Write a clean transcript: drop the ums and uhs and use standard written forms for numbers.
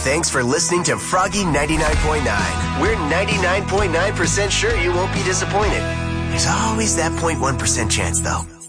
Thanks for listening to Froggy 99.9. We're 99.9% sure you won't be disappointed. There's always that 0.1% chance, though.